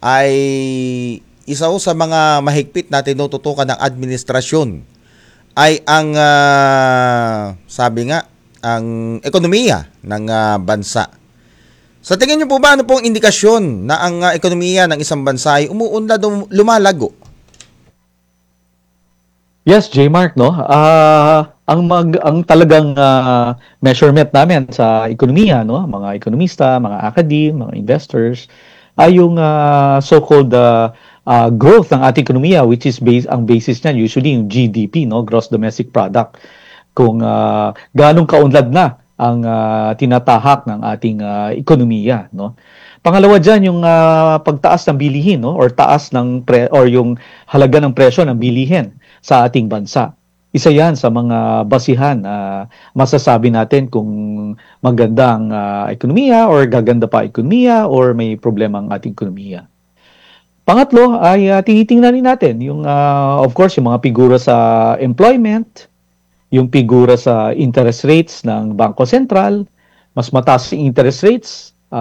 ay isa ho sa mga mahigpit na tinututukan ng administrasyon ay ang sabi nga ang ekonomiya ng bansa. Sa tingin niyo po ba ano pong indikasyon na ang ekonomiya ng isang bansa ay umuunlad o lumalago? Yes, J Mark, no? Ang talagang measurement namin sa ekonomiya, no, mga ekonomista, mga academe, mga investors, ay yung so-called growth ng ating ekonomiya, which is ang basis niyan usually yung GDP, no, gross domestic product. Kung ganong kaunlad na ang tinatahak ng ating ekonomiya, no. Pangalawa diyan yung pagtaas ng bilihin, no, or taas ng or yung halaga ng presyo ng bilihin sa ating bansa. Isa yan sa mga basihan na masasabi natin kung maganda ang ekonomiya or gaganda pa ekonomiya or may problema ang ating ekonomiya. Pangatlo ay tinitingnan din natin yung of course yung mga figura sa employment, yung figura sa interest rates ng Bangko Sentral. Mas mataas yung interest rates,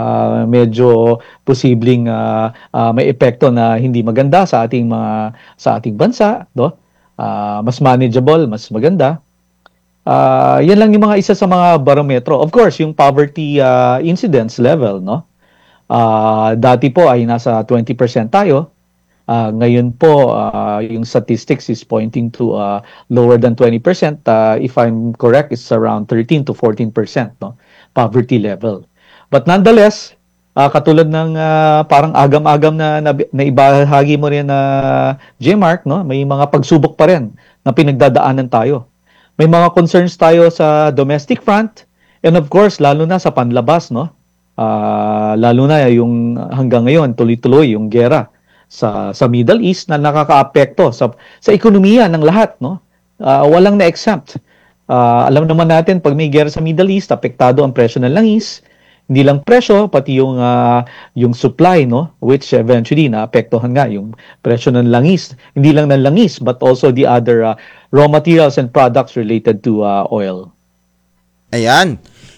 medyo posibleng may epekto na hindi maganda sa ating bansa, no? Mas manageable, mas maganda. Yan lang yung mga isa sa mga barometro. Of course, yung poverty incidence level, no? Dati po ay nasa 20% tayo. Ngayon po, yung statistics is pointing to lower than 20%. If I'm correct, it's around 13 to 14%, no? Poverty level. But nonetheless, katulad ng parang agam-agam na ibahagi mo rin na J-Mark, no? May mga pagsubok pa rin na pinagdadaanan tayo. May mga concerns tayo sa domestic front and of course, lalo na sa panlabas, no? Lalo na yung hanggang ngayon, tuloy-tuloy yung gera sa Middle East na nakakaapekto sa ekonomiya ng lahat, no? Walang na-exempt. Alam naman natin, pag may gera sa Middle East, apektado ang presyo ng langis. Hindi lang presyo, pati yung supply, no? Which eventually naapektuhan nga yung presyo ng langis. Hindi lang ng langis, but also the other raw materials and products related to oil. Ayan.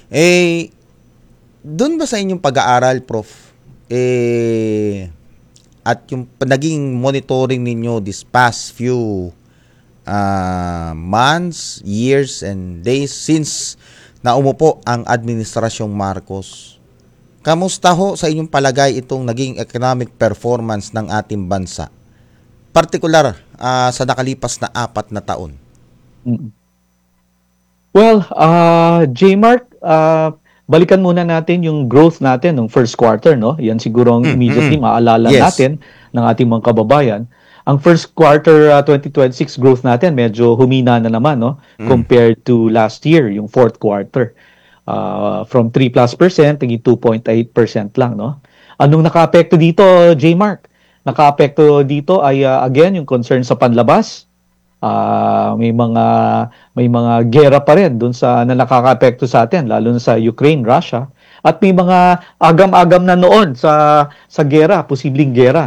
Doon ba sa inyong pag-aaral, Prof, at yung naging monitoring ninyo this past few months, years, and days since na umupo ang Administrasyong Marcos, kamusta ho sa inyong palagay itong naging economic performance ng ating bansa? Partikular sa nakalipas na 4 na taon. Well, J-Mark, balikan muna natin yung growth natin ng first quarter, no? Yan siguro immediately maalala natin ng ating mga kababayan. Ang first quarter 2026 growth natin medyo humina na naman, no? Compared to last year, yung fourth quarter. From 3+%, naging 2.8% lang, no? Anong nakaapekto dito, J-Mark? Nakaapekto dito ay again yung concern sa panlabas. May mga gera pa rin doon na nakakaapekto sa atin, lalo na sa Ukraine, Russia. At may mga agam-agam na noon sa gera, posibleng gera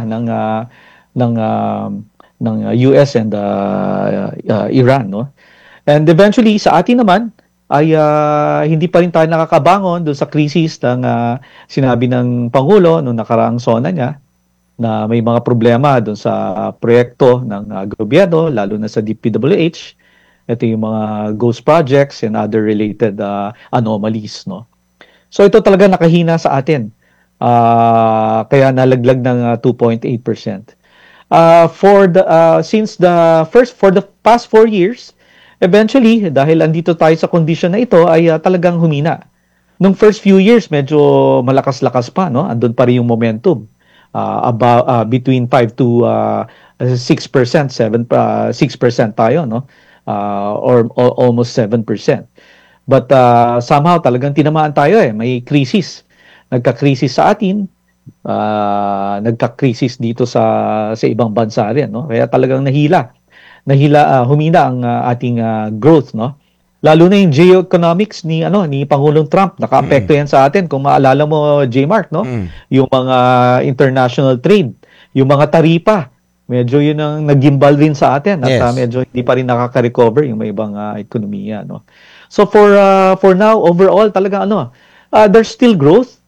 ng US and Iran, no? And eventually sa atin naman ay hindi pa rin tayo nakakabangon doon sa krisis ng sinabi ng Pangulo noong nakaraang SONA niya na may mga problema doon sa proyekto ng gobyerno, lalo na sa DPWH. Ito yung mga ghost projects and other related anomalies, no? So ito talaga nakahina sa atin. Kaya nalaglag ng 2.8%. For the past 4 years, eventually, dahil andito tayo sa condition na ito, ay talagang humina. Nung first few years, medyo malakas-lakas pa, no? Andun pa rin yung momentum. Between 5 to 6%, 6% tayo, no? Or almost 7%. But somehow talagang tinamaan tayo may krisis. Nagka-krisis sa atin, nagka-krisis dito sa ibang bansa rin, no? Kaya talagang humina ang ating growth, no? Lalo na yung geoeconomics ni Pangulong Trump, nakaapekto yan sa atin. Kung maalala mo, J-Mark, no? Yung mga international trade, yung mga taripa, medyo yun ang nagimbal rin sa atin at medyo hindi pa rin nakaka-recover yung may ibang ekonomiya, no? So for now, overall talaga there's still growth.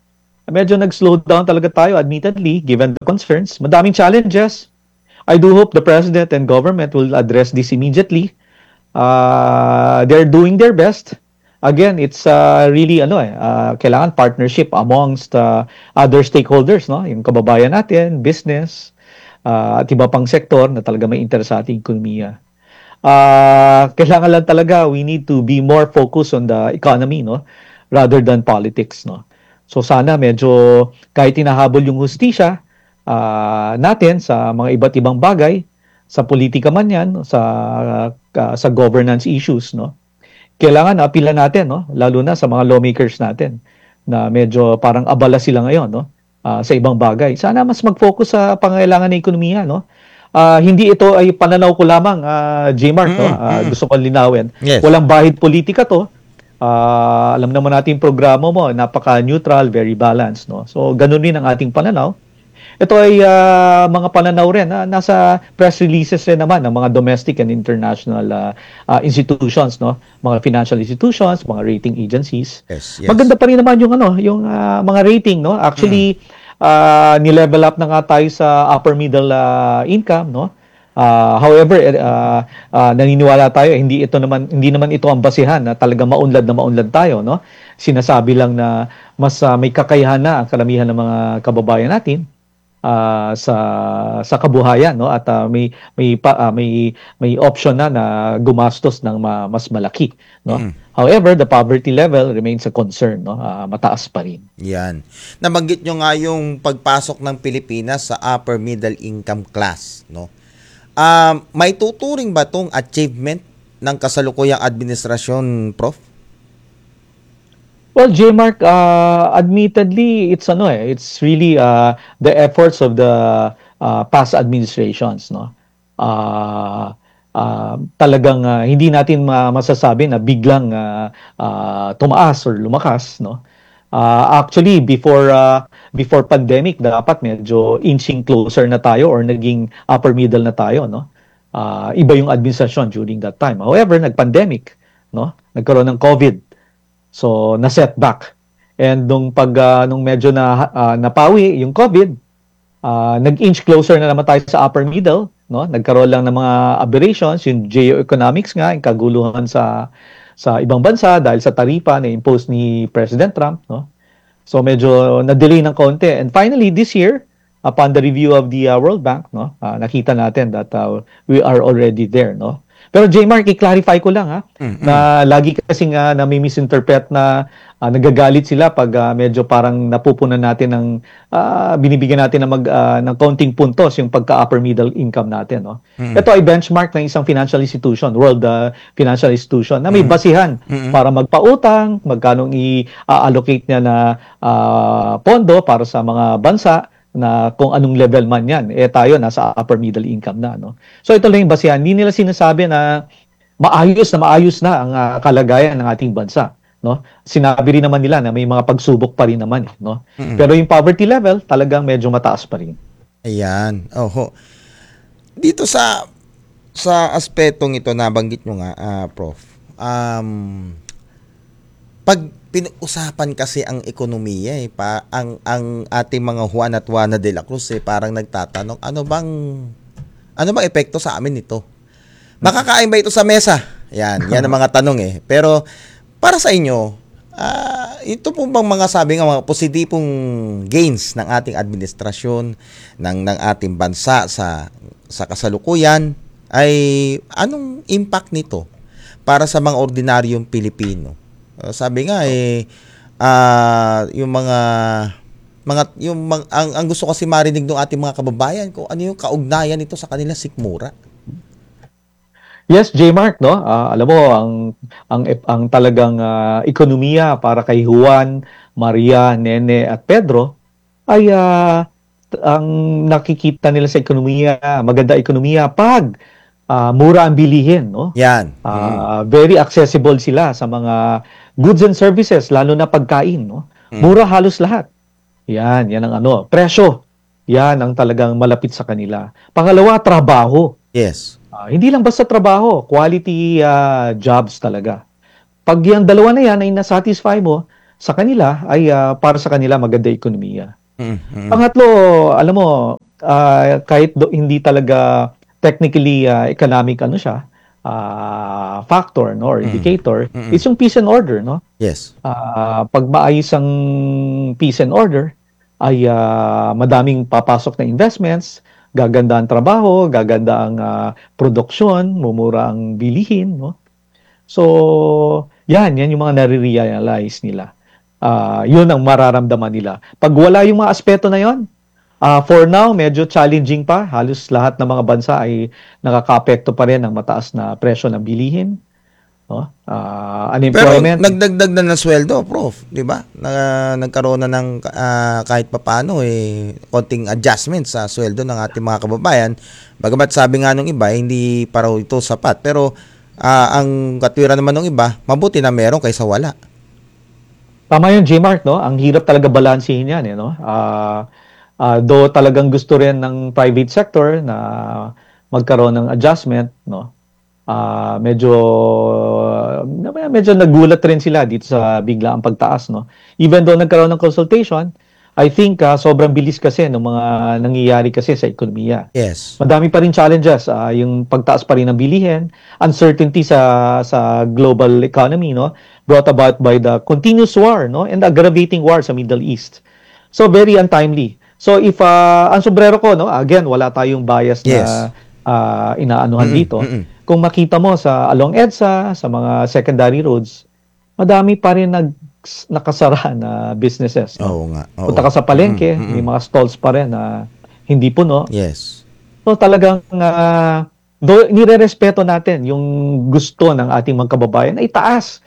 medyo nag-slow down talaga tayo, admittedly, given the concerns. Madaming challenges. I do hope the president and government will address this immediately. They're doing their best. Again, it's really kailangan partnership amongst other stakeholders, no? Yung kababayan natin, business, at iba pang sektor na talaga may interest sa ating ekonomiya. Kailangan lang talaga we need to be more focused on the economy, no, rather than politics, no. So sana medyo kahit hinahabol yung hustisya natin sa mga iba't ibang bagay, sa politika man yan, sa governance issues, no, kailangan apilan natin, no, lalo na sa mga lawmakers natin na medyo parang abala sila ngayon, no, sa ibang bagay. Sana mas mag-focus sa pangangailangan ng ekonomiya, no. Hindi ito ay pananaw ko lamang, J-Mark, no. Gusto ko linawin. Yes. Walang bahid politika to. Alam naman natin yung programa mo, napaka-neutral, very balanced, no. So ganun rin ang ating pananaw. Ito ay mga pananaw rin nasa press releases rin naman ng mga domestic and international institutions, no, mga financial institutions, mga rating agencies. Yes, yes. Maganda pa rin naman yung mga rating, no. Actually, ni-level up na nga tayo sa upper middle income, no. However, naniniwala tayo hindi naman ito ang basihan na talaga maunlad tayo, no. Sinasabi lang na mas may kakayahan na ang karamihan ng mga kababayan natin sa kabuhayan, no, at may option na gumastos ng mas malaki, no. However, the poverty level remains a concern, no. Mataas pa rin. Yan. Nabanggit nyo nga yung pagpasok ng Pilipinas sa upper middle income class, no. May tuturing ba tong achievement ng kasalukuyang administrasyon, Prof? Well, J-Mark, admittedly, it's really the efforts of the past administrations, no. Talagang hindi natin masasabi na biglang tumaas or lumakas, no. Actually, before pandemic, dapat medyo inching closer na tayo or naging upper middle na tayo, no. Iba yung administrasyon during that time. However, nag-pandemic, no. Nagkaroon ng COVID. So, na-setback. And nung medyo napawi yung COVID, nag-inch closer na naman tayo sa upper middle, no? Nagkaroon lang ng mga aberrations, yung geoeconomics nga, yung kaguluhan sa ibang bansa dahil sa taripa na impose ni President Trump, no? So, medyo na-delay ng konti. And finally, this year, upon the review of the World Bank, no? Nakita natin that we are already there, no? Pero J-Mark, i-clarify ko lang na lagi kasing nami-misinterpret na nagagalit sila pag medyo parang napupunan natin ng binibigyan natin ng counting puntos yung pagka-upper middle income natin, no. Ito ay benchmark ng isang financial institution, World Financial Institution, na may basihan para magpautang, magkano i-allocate niya na pondo para sa mga bansa na kung anong level man yan, tayo nasa upper middle income na, no. So ito lang yung basihan. Hindi nila sinasabi na maayos na ang kalagayan ng ating bansa, no. Sinabi rin naman nila na may mga pagsubok pa rin naman, no. Pero yung poverty level talagang medyo mataas pa rin. Ayan. Oho. Dito sa aspetong ito nabanggit nyo nga, Prof. Pag pinag-usapan kasi ang ekonomiya, ang ating mga Juan at Juana de la Cruz parang nagtatanong, ano bang epekto sa amin nito? Makakain ba ito sa mesa? Yan ang mga tanong Pero para sa inyo, ito po bang mga sabi nga mga positibong gains ng ating administrasyon ng ating bansa sa kasalukuyan ay anong impact nito para sa mga ordinaryong Pilipino? Sabi nga ang gusto kasi marinig ng ating mga kababayan kung ano yung kaugnayan nito sa kanilang sikmura. Yes, J-Mark, no. Alam mo ang talagang ekonomiya para kay Juan, Maria, Nene at Pedro ay ang nakikita nila sa ekonomiya, maganda ekonomiya pag mura ang bilihin, no? Yan. Very accessible sila sa mga goods and services, lalo na pagkain, no? Mura halos lahat. Yan ang presyo. Yan ang talagang malapit sa kanila. Pangalawa, trabaho. Yes. Hindi lang basta trabaho, quality jobs talaga. Pag yung dalawa na yan ay nasatisfy mo, sa kanila ay para sa kanila maganda yung ekonomiya. Mm. Pangatlo, alam mo, kahit hindi talaga technically economic ano siya, factor no or Mm. indicator, Mm. it's yung peace and order, no? Yes. Pag maayos ang peace and order, ay madaming papasok na investments, gaganda ang trabaho, gaganda ang produksyon, mumura ang bilihin, no? So, yan yung mga nare-realize nila. Yun ang mararamdaman nila. Pag wala yung mga aspeto na yon, for now, medyo challenging pa. Halos lahat ng mga bansa ay nakakaapekto pa rin ng mataas na presyo ng bilihin. No? Pero Unemployment. nagdagdag na ng sweldo, Prof, 'di ba? Nagkaroon na ng kahit papaano konting adjustment sa sweldo ng ating mga kababayan. Bagamat sabi nga nung iba, hindi pa raw ito sapat. Pero ang katwiran naman ng iba, mabuti na meron kaysa wala. Tama yun, J-Mark, no? Ang hirap talaga balansehin yan, no? Though talagang gusto rin ng private sector na magkaroon ng adjustment, no? Medyo medyo nagulat rin sila dito sa biglaang pagtaas, no? Even though nagkaroon ng consultation, I think sobrang bilis kasi ng mga nangyayari kasi sa ekonomiya. Yes. Madami pa rin challenges, yung pagtaas pa rin ng bilihin, uncertainty sa global economy, no? Brought about by the continuous war, no? And the aggravating war sa Middle East. So very untimely. So if ang sombrero ko, no, again, wala tayong bias Yes. na inaanuhan Mm-mm. dito. Mm-mm. Kung makita mo sa along EDSA, sa mga secondary roads, madami pa rin nakasara na businesses, no? Oo nga. Oo. Punta ka sa palengke, Mm-mm. may mga stalls pa rin na hindi puno. Yes. So talagang nire-respeto natin yung gusto ng ating mga kababayan ay taas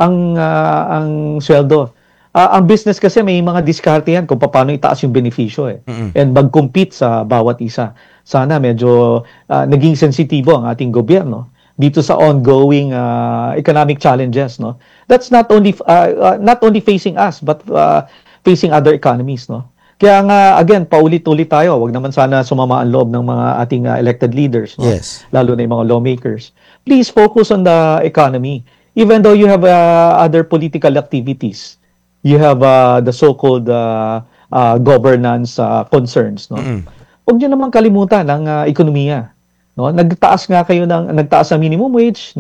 ang sweldo. Ang business kasi may mga diskarte yan kung paano itaas yung benepisyo Mm-mm. and mag-compete sa bawat isa. Sana medyo naging sensitibo ang ating gobyerno dito sa ongoing economic challenges, no? That's not only facing us but facing other economies, no? Kaya nga again, paulit-ulit tayo, wag naman sana sumama ang loob ng mga ating elected leaders, no? Yes. Lalo na yung mga lawmakers. Please focus on the economy. Even though you have other political activities, you have the so-called governance concerns, no? Mm-mm. Huwag niyo naman kalimutan ang ekonomiya, no? Nagtaas ang minimum wage,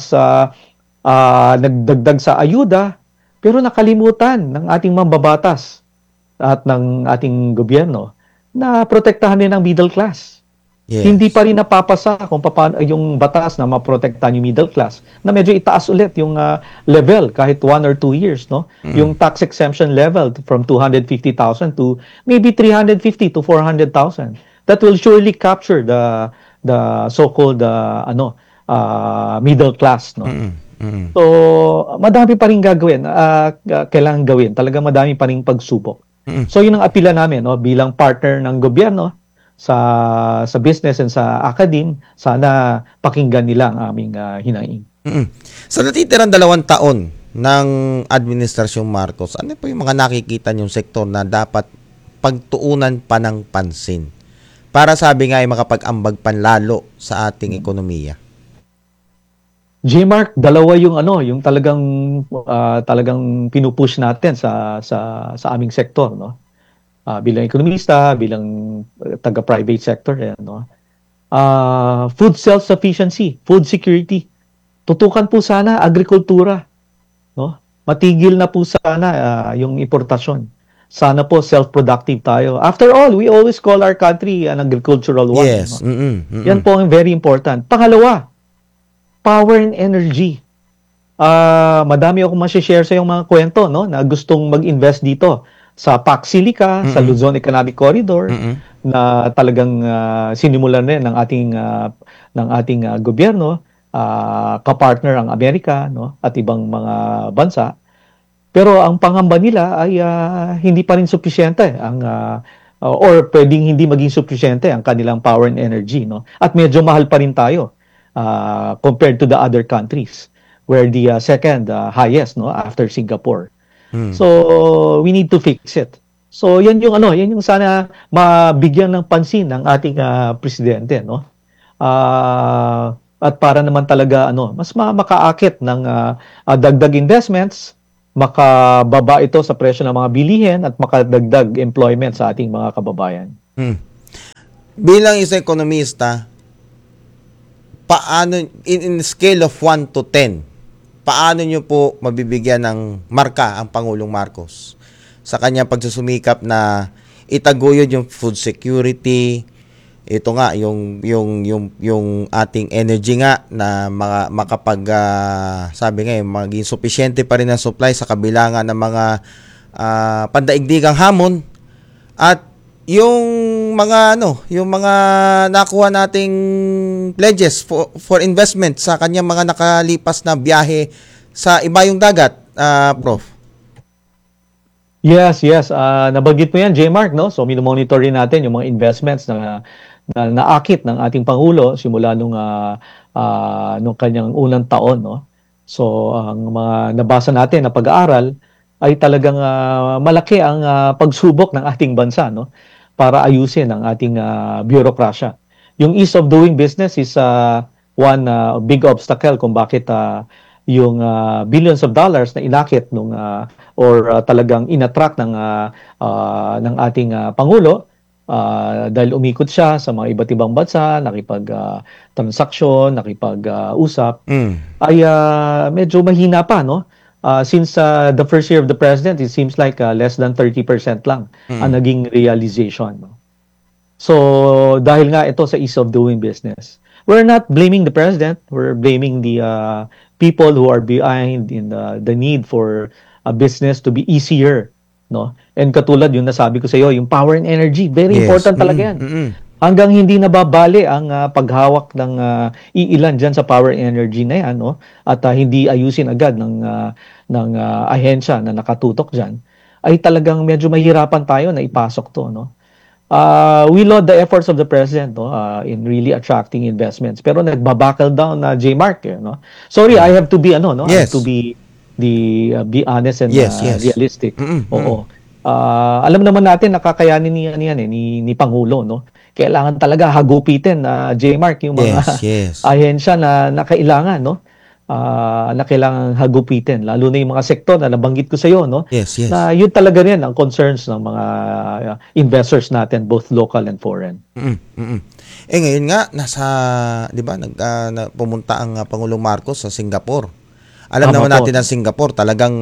nagdagdag sa ayuda, pero nakalimutan ng ating mambabatas at ng ating gobyerno na protektahan din ang middle class. Yes. Hindi pa rin napapasa kung paano yung batas na maprotektahan yung middle class na medyo itaas ulit yung level kahit 1 or 2 years, no? Yung tax exemption level from 250,000 to maybe 350 to 400,000. That will surely capture the so-called middle class, no? Mm-mm. Mm-mm. So madami pa rin gagawin, kailangan gawin. Talaga madami pa rin pagsubok. Mm-mm. So yun ang apila namin, no, bilang partner ng gobyerno sa business and sa academe, sana pakinggan nila ang aming hinaing. Mm-mm. Sa natitirang 2 taon ng Administrasyong Marcos, ano po yung mga nakikita niyong sektor na dapat pagtuunan pa ng pansin para sabi nga ay makapag-ambag panlalo sa ating ekonomiya? J-Mark, dalawa yung yung talagang pinupush natin sa aming sektor, no? Bilang ekonomista, bilang taga-private sector, no? Food self-sufficiency, food security. Tutukan po sana agrikultura, no? Matigil na po sana yung importasyon. Sana po self-productive tayo. After all, we always call our country an agricultural one. Yes. No? Mm-mm. Mm-mm. Yan po ang very important. Pangalawa, power and energy. Madami akong ma-share sa yung mga kwento, no, na gustong mag-invest dito sa PAC Silica, sa Luzon Economic Corridor, na talagang sinimulan rin ng ating gobyerno, kapartner ang Amerika, no, at ibang mga bansa. Pero ang pangamba nila ay hindi pa rin sufisyente or pwedeng hindi maging sufisyente ang kanilang power and energy, no? At medyo mahal pa rin tayo compared to the other countries. We're the second highest, no, after Singapore. So we need to fix it. So yan yung sana mabigyan ng pansin ng ating presidente, no? At para naman talaga mas makaakit ng dagdag investments makababa ito sa presyo ng mga bilihin at makadagdag employment sa ating mga kababayan. Hmm. Bilang isang ekonomista, paano, in scale of 1 to 10, paano nyo po mabibigyan ng marka ang Pangulong Marcos sa kanyang pagsusumikap na itaguyod yung food security, ito nga yung ating energy nga na makapag sabi nga maging sufficiente pa rin ang supply sa kabila nga ng mga pandaigdigang hamon, at yung yung mga nakuha nating pledges for investment sa kanyang mga nakalipas na biyahe sa ibayong dagat, Prof. Yes, yes. Nabanggit mo yan, J-Mark, no? So, minomonitor rin natin yung mga investments na naakit ng ating Pangulo simula nung kanyang unang taon, no? So, ang mga nabasa natin na pag-aaral ay talagang malaki ang pagsubok ng ating bansa, no? Para ayusin ang ating bureaucracia. Yung ease of doing business is one big obstacle kung bakit yung billions of dollars na inakit talagang inattract ng ating Pangulo dahil umikot siya sa mga iba't ibang bansa, nakipag-transaksyon, nakipag-usap, Mm. ay medyo mahina pa, no? Since the first year of the president, it seems like less than 30% lang ang naging realization, no? So, dahil nga ito sa ease of doing business. We're not blaming the president. We're blaming the people who are behind in the need for a business to be easier, no? And katulad yung nasabi ko sa iyo, yung power and energy, very Yes. important talaga yan. Mm-mm. Hanggang hindi nababali ang paghawak ng iilan diyan sa power and energy na yan, no? At hindi ayusin agad ng ahensya na nakatutok diyan, ay talagang medyo mahirapan tayo na ipasok to, no? We laud the efforts of the president, no, in really attracting investments. Pero nagbabackle down na J-Mark, no? Sorry, I have to be no, I have to Yes. be honest and Yes, yes. realistic. Mm-mm, Oo. Alam naman natin nakakayanin ni Pangulo, no? Kailangan talaga hagupitin na J-Mark yung mga Yes, yes. ahensya na kailangan, no? Na kailangan hagupitin, lalo na yung mga sektor na nabanggit ko sa iyo, no? Yes, yes. Na yun talaga rin ang concerns ng mga investors natin, both local and foreign. Mm, mm. Ngayon nga nasa, 'di ba, pumunta ang Pangulong Marcos sa Singapore. Alam Tama naman po. natin ang Singapore talagang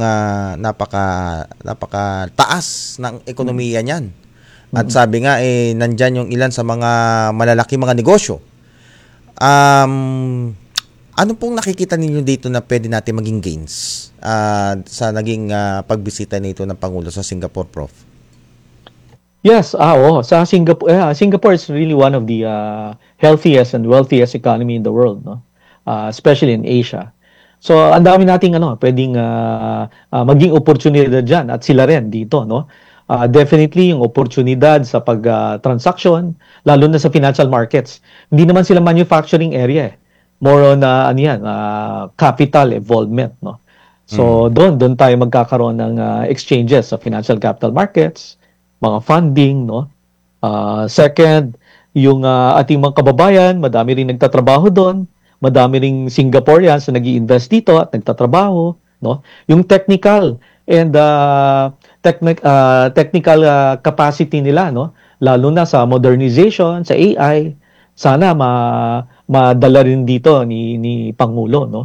napaka taas ng ekonomiya niyan. At sabi nga nandiyan yung ilan sa mga malalaki mga negosyo. Ano pong nakikita ninyo dito na pwede natin maging gains sa naging pagbisita nito ng Pangulo sa Singapore, Prof? Yes, oo. Sa Singapore, Singapore is really one of the healthiest and wealthiest economy in the world, no? Especially in Asia. So, ang dami nating pwedeng maging oportunidad diyan at sila rin dito, no? Definitely yung oportunidad sa pag-transaction, lalo na sa financial markets. Hindi naman sila manufacturing area, eh. More on capital involvement, no? So, doon tayo magkakaroon ng exchanges sa financial capital markets, mga funding, no? Second, yung ating mga kababayan, madami rin nagtatrabaho doon. Madami ring Singaporeans na nag-i-invest dito at nagtatrabaho, no? Yung technical and technical capacity nila, no? Lalo na sa modernization, sa AI, sana madala rin dito ni Pangulo, no?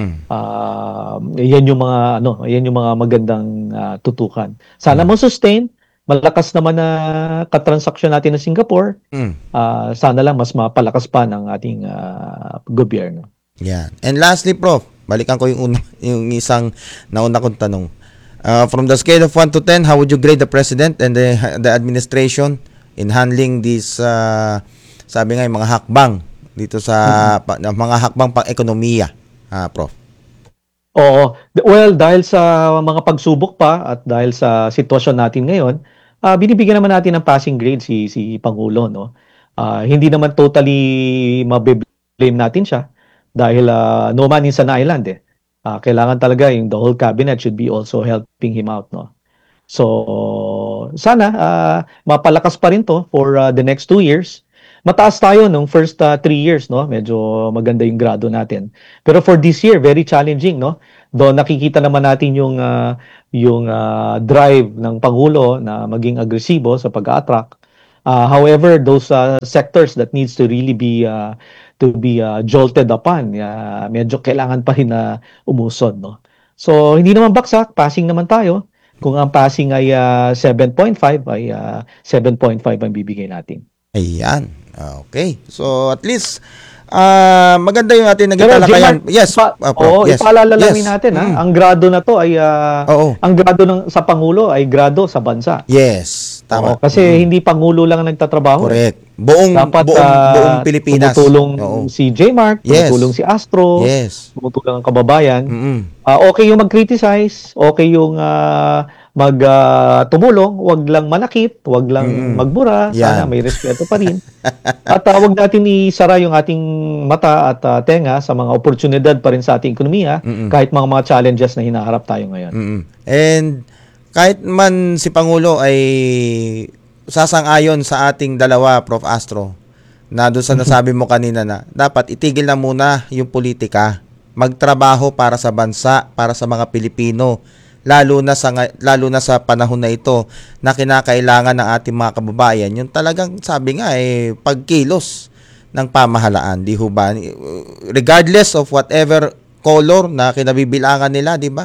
Yan yung mga magandang tutukan. Sana mo sustain, malakas naman na katransaksyon natin ng Singapore. Sana lang mas mapalakas pa ng ating gobyerno. Yan. And lastly, Prof, balikan ko yung isang nauna kong tanong. From the scale of 1 to 10, how would you grade the President and the administration in handling this, sabi nga, yung mga hakbang dito sa mga hakbang pang-ekonomiya, Prof? Oo. Well, dahil sa mga pagsubok pa at dahil sa sitwasyon natin ngayon, binibigyan naman natin ng passing grade si Pangulo, no? Hindi naman totally mabe-blame natin siya dahil no man is an island, eh. Kailangan talaga yung the whole cabinet should be also helping him out, no? So sana mapalakas pa rin to for the next 2 years. mataas tayo nung first 3 years, no? Medyo maganda yung grado natin. Pero for this year, very challenging, no? Doon nakikita naman natin yung drive ng Pangulo na maging agresibo sa pag-attract. However, those sectors that needs to really be jolted upon, medyo kailangan pa rin na umusod, no? So, hindi naman baksak, passing naman tayo. Kung ang passing ay 7.5 ay 7.5 ang bibigay natin. Ayan. Okay. So at least maganda yung ating naging Pero talakayan. Jmar, Yes. Yes. ipaalala lang Yes. natin Mm. ang grado na to ay Oo. ang grado sa Pangulo ay grado sa bansa. Yes. Tama. Oo, kasi hindi Pangulo lang ang nagtatrabaho. Correct. Buong Dapat buong Pilipinas. tumutulong Oo. si J-Mark, Yes. tumutulong si Astro, Yes. tumutulong ang kababayan. Mm. Okay yung mag-criticize, okay yung tumulong, wag lang manakit, wag lang magbura, sana Yan. may respeto pa rin. At wag natin isara yung ating mata at tenga sa mga oportunidad pa rin sa ating ekonomiya, kahit mga challenges na hinaharap tayo ngayon. And kahit man si Pangulo ay sasang-ayon sa ating dalawa, Prof. Astro, na doon sa nasabi mo kanina na dapat itigil na muna yung politika, magtrabaho para sa bansa, para sa mga Pilipino, lalo na sa panahon na ito na kinakailangan ng ating mga kababayan yung talagang sabi nga pagkilos ng pamahalaan, di ho ba? Regardless of whatever color na kinabibilangan nila, di ba?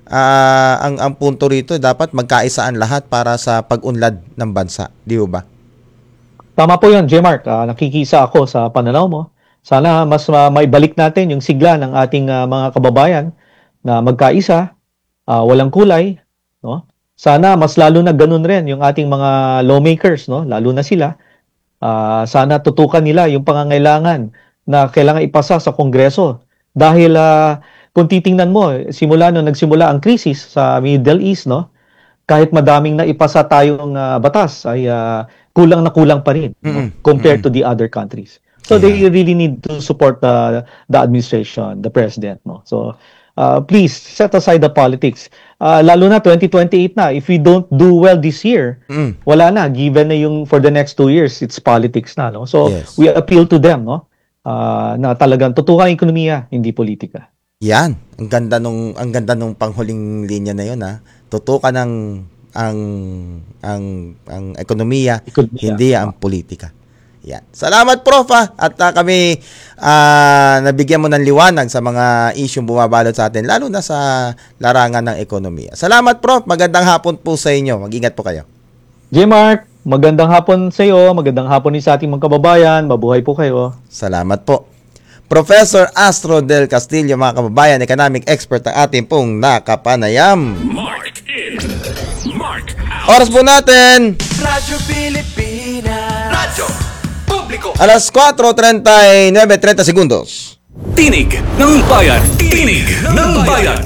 Ang punto rito dapat magkaisaan lahat para sa pag-unlad ng bansa, di ho ba? Tama po 'yon, J-Mark. Nakikisa ako sa pananaw mo. Sana mas maibalik natin yung sigla ng ating mga kababayan na magkaisa, walang kulay, no? Sana mas lalo na ganun rin yung ating mga lawmakers, no? Lalo na sila. Sana tutukan nila yung pangangailangan na kailangan ipasa sa Kongreso. Dahil kung titingnan mo, simula nung nagsimula ang krisis sa Middle East, no? Kahit madaming na ipasa tayong batas ay kulang na kulang pa rin, no? Compared to the other countries. So they really need to support the administration, the president, no? So please set aside the politics. Lalo na 2028 na. If we don't do well this year, wala na. Given na yung for the next 2 years, it's politics na, no? So Yes. we appeal to them, no? Na talagang tutukan ang ekonomiya, hindi politika. Yan, ang ganda nung panghuling linya na 'yon, ha. Tutukan ang ekonomiya, hindi ang politika. Yan. Salamat, Prof. At kami nabigyan mo ng liwanag sa mga isyung bumabalot sa atin, lalo na sa larangan ng ekonomiya. Salamat, Prof. Magandang hapon po sa inyo. Mag-ingat po kayo. J-Mark, magandang hapon sa iyo, magandang hapon din sa ating mga kababayan. Mabuhay po kayo. Salamat po. Professor Astro del Castillo, mga kababayan, economic expert ang ating pong nakapanayam. Mark in, Mark out. Oras po natin, Radyo Pilipinas. Radyo Publiko. alas 4:39:30 segundos. Tinig ng bayan. Tinig ng bayan.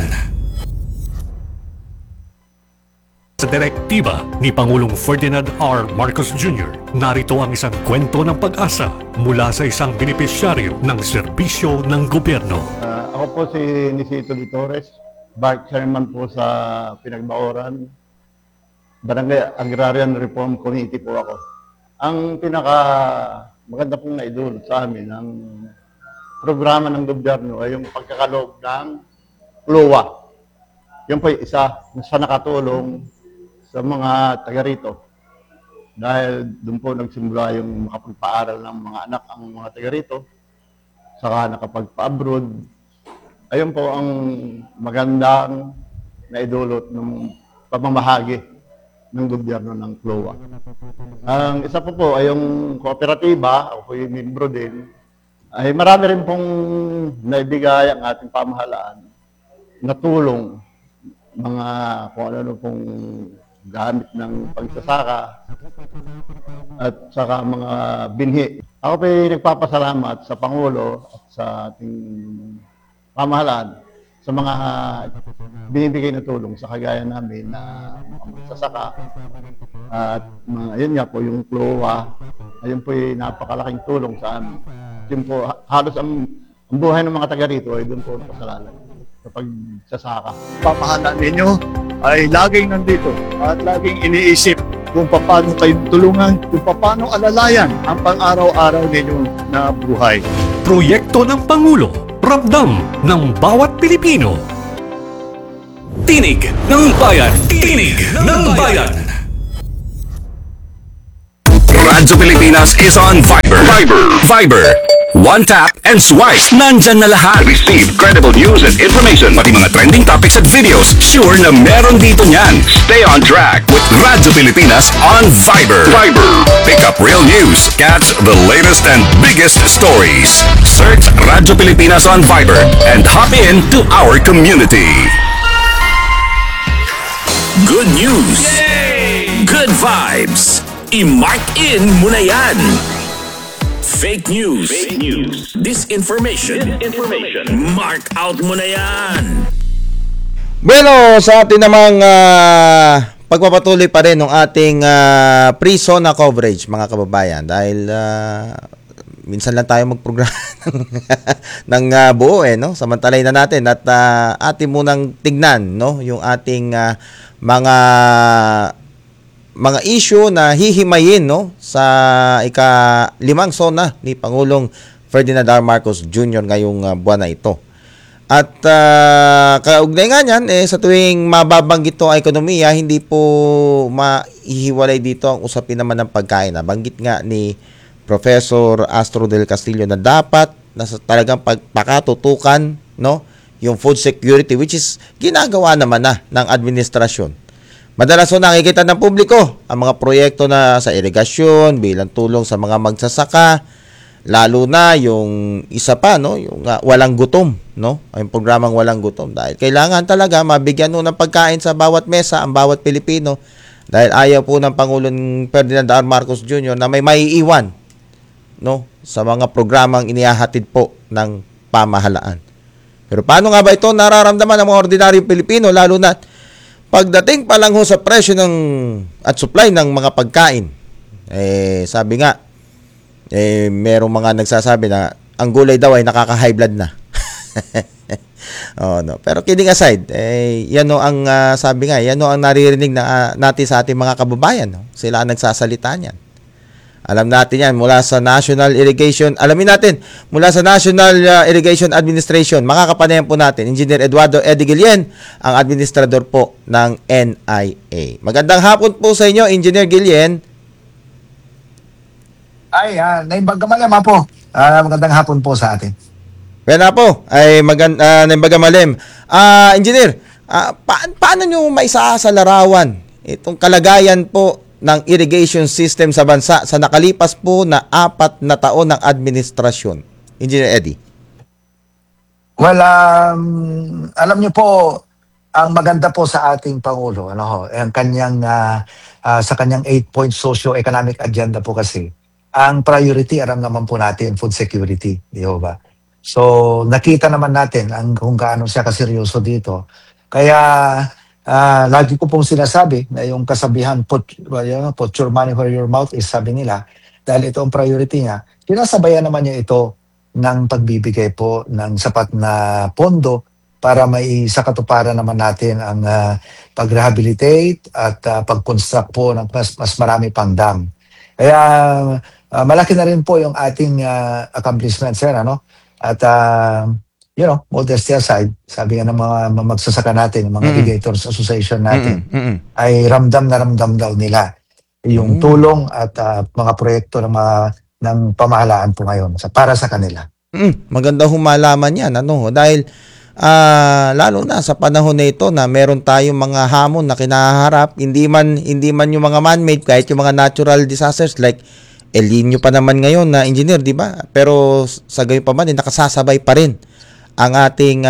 Sa direktiba ni Pangulong Ferdinand R. Marcos Jr., narito ang isang kwento ng pag-asa mula sa isang benepisyaryo ng serbisyo ng gobyerno. Ako po si Nisito Di Torres, Vice Chairman po sa Pinagbaoran, Barangay Agrarian Reform Committee po ako. Ang pinaka maganda pong naidulot sa amin ng programa ng gobyerno ay yung pagkakaloob ng LOA. Yun po yung isa sa nakatulong sa mga taga rito. Dahil doon po nagsimula yung makapagpaaral ng mga anak ang mga taga rito, saka nakapagpa-abroad. Ayun po ang magandang naidulot ng pamamahagi ng gobyerno ng CLOA. Ang isa po ay yung kooperatiba, ako po yung membro din, ay marami rin pong naibigay ang ating pamahalaan na tulong, mga kung ano pong gamit ng pagsasaka at saka mga binhi. Ako po ay nagpapasalamat sa Pangulo at sa ating pamahalaan sa mga binibigay na tulong sa kagaya namin na mga magsasaka. At yun nga po, yung CLOA, ayun po ay napakalaking tulong sa amin. Yun po, halos ang buhay ng mga taga rito ay doon po nakasalalay sa pagsasaka. Pamahalaan ninyo ay laging nandito at laging iniisip kung paano kayo tulungan, kung paano alalayan ang pang-araw-araw ninyo na buhay. Proyekto ng Pangulo, ramdam ng bawat Pilipino. Tinig ng Bayan. Tinig ng Bayan. Radyo Pilipinas is on Viber. One tap and swipe. Nandyan na lahat. Receive credible news and information. Pati mga trending topics at videos. Sure na meron dito niyan. Stay on track with Radyo Pilipinas on Viber. Pick up real news. Catch the latest and biggest stories. Search Radyo Pilipinas on Viber and hop in to our community. Good news. Yay! Good vibes. I-mark in mo na yan. Fake news. Disinformation. Mark out mo na yan. Bueno, sa atin namang pagpapatuloy pa rin ng ating pre-zona coverage, mga kababayan, dahil minsan lang tayo magprograma ng buo no? Samantalay na natin at atin munang tignan no? Yung ating mga issue na hihimayin no? Sa ika-5 zona ni Pangulong Ferdinand R. Marcos Jr. ngayong buwan na ito. At kaugnay nga niyan, sa tuwing mababanggit to ang ekonomiya, hindi po maihiwalay dito ang usapin naman ng pagkain. Nabanggit nga ni Professor Astro del Castillo na dapat talagang pagpakatutukan no, yung food security, which is ginagawa naman na ng administrasyon. Madalas nakikita ng publiko ang mga proyekto na sa irigasyon bilang tulong sa mga magsasaka, lalo na yung isa pa no, yung walang gutom no, yung programang walang gutom, dahil kailangan talaga mabigyan ng pagkain sa bawat mesa ang bawat Pilipino, dahil ayaw po ng Pangulong Ferdinand R. Marcos Jr. na may maiiwan no sa mga programang inihahatid po ng pamahalaan. Pero paano nga ba ito nararamdaman ng mga ordinaryong Pilipino, lalo na pagdating pa lang ho sa presyo ng at supply ng mga pagkain? Sabi nga, merong mga nagsasabi na ang gulay daw ay nakaka-high blood na. No. Pero kidding aside, yan no ang sabi nga, yan no ang naririnig na natin sa ating mga kababayan. No? Sila ang nagsasalita niyan. Alam natin yan mula sa National Irrigation. Alamin natin mula sa National Irrigation Administration. Makakapanayan po natin Engineer Eduardo Eddie Guillen, ang administrador po ng NIA. Magandang hapon po sa inyo, Engineer Guillen. Ay, Naimbaga Malem po. Magandang hapon po sa atin. Kaya po, ay Naimbaga Malem. Engineer, paano nyo maisasalarawan itong kalagayan po ng irrigation system sa bansa sa nakalipas po na 4 na taon ng administrasyon? Engineer Eddie. Well, alam niyo po, ang maganda po sa ating Pangulo, ang kanyang, sa kanyang 8-point socio-economic agenda po kasi, ang priority, alam naman po natin, food security, di ba? So, nakita naman natin kung gaano siya kaseryoso dito. Kaya, lagi ko pong sinasabi na yung kasabihan, put your money where your mouth is, sabi nila, dahil ito ang priority niya, sinasabayan naman niya ito ng pagbibigay po ng sapat na pondo para may sa katuparan naman natin ang pag-rehabilitate at pag-construct po ng mas marami pang dam. Kaya malaki na rin po yung ating accomplishments, At modesty aside, sabi nga ng mga magsasaka natin, mga irrigators association natin, ay ramdam na ramdam daw nila yung tulong at mga proyekto ng pamahalaan po ngayon para sa kanila. Maganda humalaman yan, dahil lalo na sa panahon na ito na meron tayong mga hamon na kinaharap, hindi man yung mga man-made, kahit yung mga natural disasters like El Niño pa naman ngayon na engineer, di ba? Pero sa gayon pa man, nakasasabay pa rin ang ating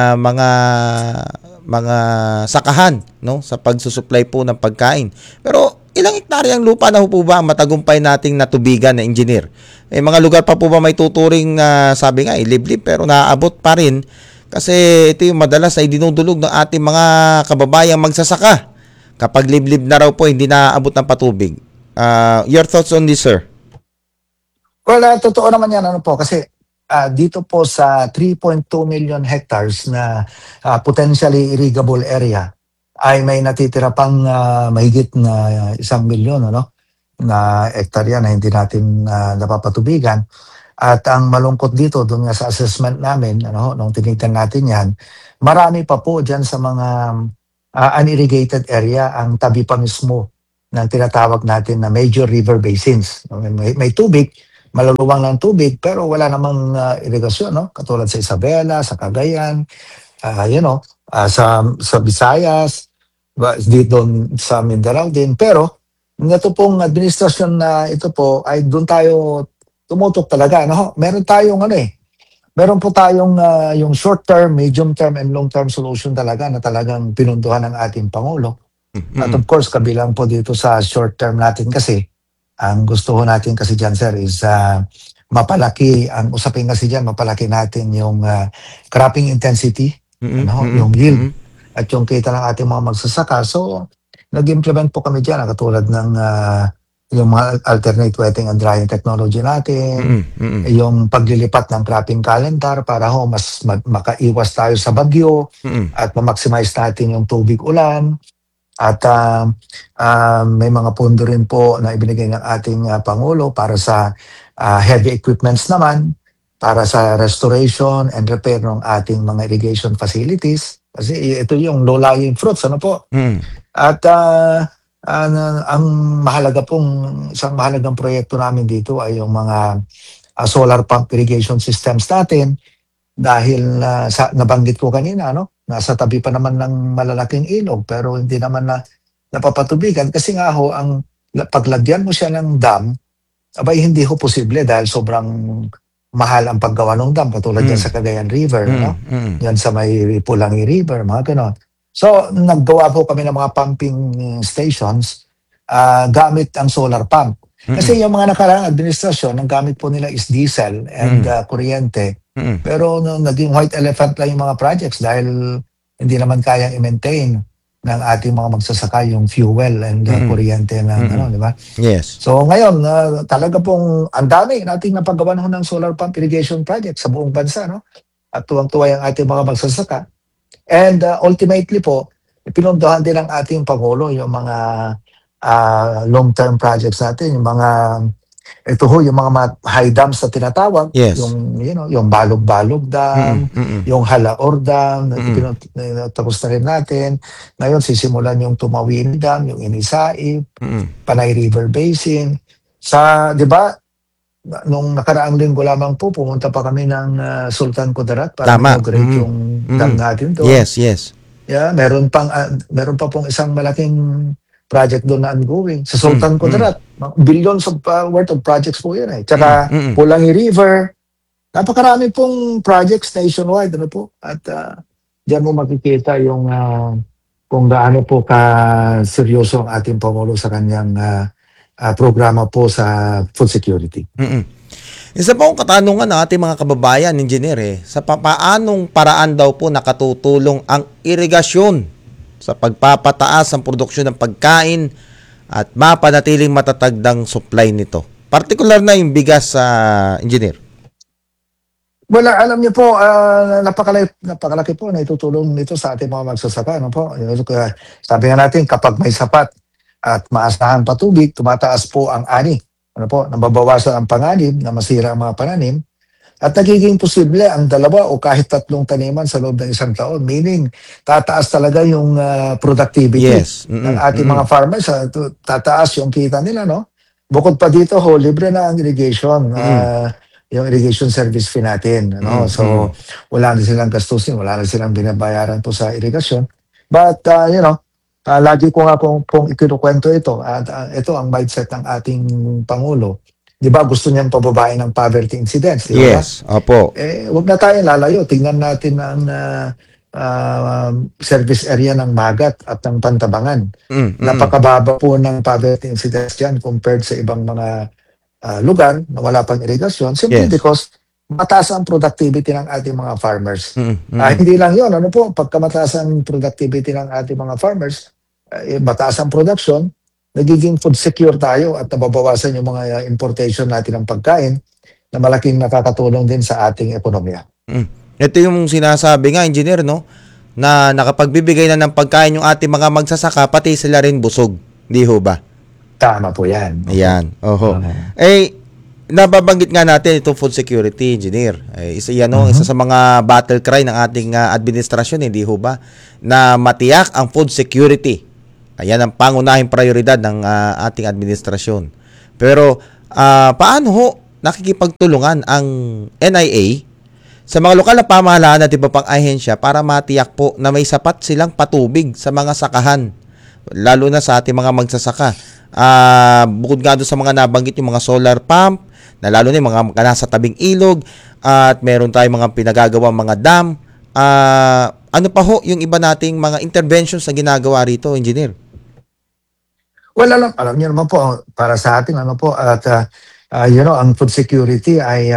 mga sakahan no sa pagsusupply po ng pagkain. Pero ilang hektarya ang lupa na po ba ang matagumpay nating natubigan na engineer? Mga lugar pa po ba may tuturing na sabi nga liblib pero naaabot pa rin, kasi ito yung madalas ay dinudulog ng ating mga kababayang magsasaka. Kapag liblib na raw po, hindi naaabot ng patubig. Your thoughts on this, sir? Well, totoo naman yan po kasi dito po sa 3.2 million hectares na potentially irrigable area, ay may natitira pang mahigit na 1,000,000 ano, na hektarya na hindi natin napapatubigan. At ang malungkot dito, doon nga sa assessment namin, ano, nung tinignan natin yan, marami pa po dyan sa mga unirrigated area ang tabi pa mismo ng tinatawag natin na major river basins. May tubig, maluluwang ng tubig, pero wala namang irigasyon, no? Katulad sa Isabela, sa Cagayan, sa Visayas, dito sa Mindanao din. Pero ito pong administrasyon na ito po ay doon tayo tumutok talaga. No? Meron po tayong yung short term, medium term, and long term solution talaga na talagang pinuntuhan ng ating Pangulo. At of course, kabilang po dito sa short term natin kasi, ang gusto ho natin kasi dyan, sir, is mapalaki, ang usapin kasi dyan, mapalaki natin yung cropping intensity, yung yield, at yung kita ng ating mga magsasaka. So, nag-implement po kami dyan, katulad ng yung mga alternate wetting and drying technology natin, yung paglilipat ng cropping calendar para mas makaiwas tayo sa bagyo at ma-maximize natin yung tubig ulan. At may mga pondo rin po na ibinigay ng ating Pangulo para sa heavy equipments naman, para sa restoration and repair ng ating mga irrigation facilities. Kasi ito yung low-lying fruits, ano po? At ang isang mahalagang proyekto namin dito ay yung mga solar pump irrigation systems natin dahil nabanggit ko kanina, nasa tabi pa naman ng malalaking ilog pero hindi naman napapatubigan kasi nga ho, paglagyan mo siya ng dam, abay hindi ho posible dahil sobrang mahal ang paggawa ng dam katulad yan sa Cagayan River, yan sa may Pulangi River, mga ganon. So, naggawa po kami ng mga pumping stations gamit ang solar pump. Kasi yung mga nakaraang administrasyon, ang gamit po nila is diesel and kuryente. Pero naging white elephant lang yung mga projects dahil hindi naman kayang i-maintain ng ating mga magsasaka yung fuel and kuryente ng di ba? Yes. So ngayon, talaga pong ang dami nating napagawa ng solar pump irrigation project sa buong bansa, no? At tuwang-tuwa yung ating mga magsasaka. And ultimately po, pinundahan din ng ating Pangulo yung mga long-term projects natin, yung mga high dams na tinatawag, Yes. yung Balog-Balog Dam, yung Halaor Dam, tapos na rin natin. Ngayon sisimulan yung Tumawin Dam, yung Inisaip, Panay River Basin. Di ba, nung nakaraang linggo lamang po, pumunta pa kami ng Sultan Kudarat para inaugurate yung dam natin doon. Yes. Yeah, meron pa pong isang malaking project doon na ongoing sa Sultan Kudarat. Billions of worth of projects po yan. Tsaka Pulangi River. Napakarami pong projects nationwide. Ano po? At diyan mo makikita yung kung gaano po ka-seryoso ang ating Pangulo sa kanyang programa po sa food security. Isa pa akong katanungan ng ating mga kababayan, engineer, sa paanong paraan daw po nakatutulong ang irigasyon sa pagpapataas ng produksyon ng pagkain at mapanatiling matatag ng supply nito. Partikular na yung bigas sa engineer. Well, alam niyo po, napakalaki po na itutulong nito sa ating mga magsasaka. Ano po? Sabi nga natin, kapag may sapat at maasahan pa tubig, tumataas po ang ani. Ano po? Nababawasan ang panganib na masira ang mga pananim. At nagiging posible ang 2 o kahit 3 taniman sa loob ng isang taon. Meaning, tataas talaga yung productivity ng ating mga farmers. Tataas yung kita nila, no? Bukod pa dito, libre na ang irrigation. Yung irrigation service fee natin. So, wala na silang gastusin, wala na silang binabayaran po sa irrigation. But, lagi ko nga pong ikinukwento ito. At ito ang mindset ng ating Pangulo. Di ba gusto niyang pababain ng poverty incidence? Di ba? Yes, opo. Huwag na tayong lalayo. Tingnan natin ang service area ng Magat at ng Pantabangan. Napakababa po ng poverty incidence dyan compared sa ibang mga lugar na wala pang irigasyon. Simply because mataas ang productivity ng ating mga farmers. Hindi lang yun. Pagka mataas ang productivity ng ating mga farmers, mataas ang production, nagiging food secure tayo at nababawasan yung mga importation natin ng pagkain na malaking nakakatulong din sa ating ekonomiya. Ito yung sinasabi nga, engineer, no? na nakapagbibigay na ng pagkain yung ating mga magsasaka, pati sila rin busog. Di ho ba? Tama po yan. Ayan. Oho. Ah. Nababanggit nga natin itong food security, engineer. Isa yan isa sa mga battle cry ng ating administrasyon, hindi ho ba? Na matiyak ang food security. Ayan ang pangunahing prioridad ng ating administrasyon. Pero paano ho nakikipagtulungan ang NIA sa mga lokal na pamahalaan at iba pang ahensya para matiyak po na may sapat silang patubig sa mga sakahan, lalo na sa ating mga magsasaka? Bukod nga doon sa mga nabanggit, yung mga solar pump, na lalo na yung mga nasa tabing ilog, at meron tayong mga pinagagawa mga dam. Ano pa ho yung iba nating mga interventions na ginagawa rito, engineer? Well, alam niyo naman po, para sa atin, at ang food security ay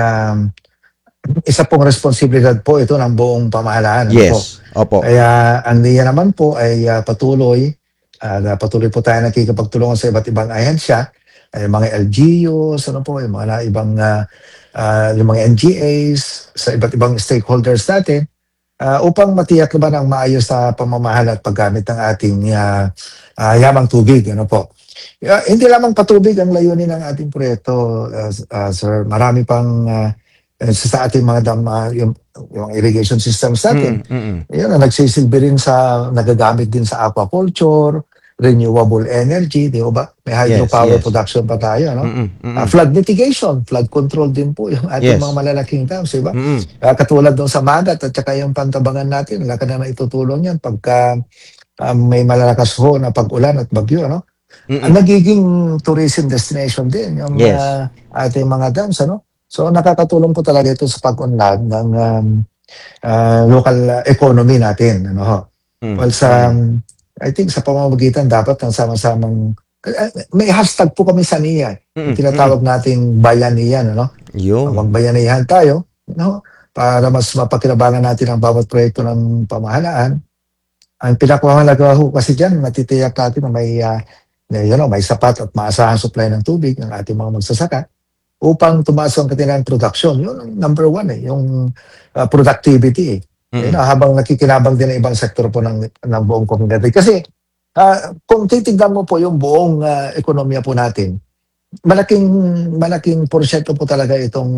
isa pong responsibilidad po ito ng buong pamahalaan. Yes. Opo. Kaya ang NIA naman po ay patuloy po tayo nakikipagtulungan sa iba't ibang ahensya, yung mga LGUs, yung mga ibang yung mga NGAs, sa iba't ibang stakeholders natin, upang matiyak naman ang maayos na pamamahala at paggamit ng ating yamang tubig. Hindi lamang patubig ang layunin ng ating proyekto, sir. Marami pang sa ating mga dam, yung irrigation systems natin. Yan, nagsisilbi rin nagagamit din sa aquaculture, renewable energy, di ba? May hydropower production pa tayo, flood mitigation, flood control din po yung ating mga malalaking dams, di ba? Katulad doon sa Magat at saka yung Pantabangan natin, wala ka na maitutulong yan pagka may malalakas ho na pag-ulan at bagyo, Ang nagiging tourism destination din yung ating mga dams, So nakakatulong po talaga ito sa pag-unlad ng local economy natin. Well, I think sa pamamagitan dapat ng sama-samang may hashtag po kami sa NIA. Tinatawag nating bayanihan, Magbayanihan tayo, para mas mapakinabangan natin ang bawat proyekto ng pamahalaan. Ang pinakamahalaga ho kasi diyan, matitiyak natin na may sapat at maasahan supply ng tubig ng ating mga magsasaka upang tumaas ang kanilang production. Yun ang number one, yung productivity. Habang nakikinabang din ang ibang sektor po ng buong komunidad. Kasi kung titignan mo po yung buong ekonomiya po natin, malaking porsyento po talaga itong